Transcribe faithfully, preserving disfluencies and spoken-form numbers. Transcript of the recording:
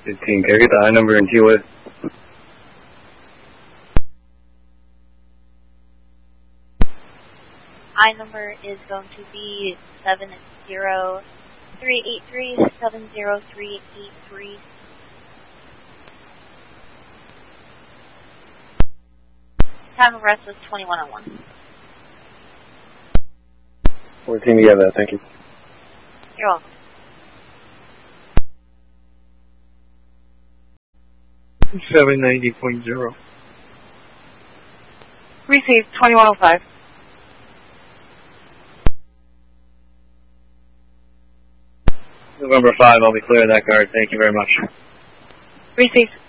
fifteen. Can I get the I number in T O S? I number is going to be seven zero three eight three seven zero three eight three. Time of rest is twenty-one oh one. fourteen, you have that. Thank you. You're welcome. seven ninety point zero. Received, twenty-one oh five. November five, I'll be clearing that guard. Thank you very much. Received.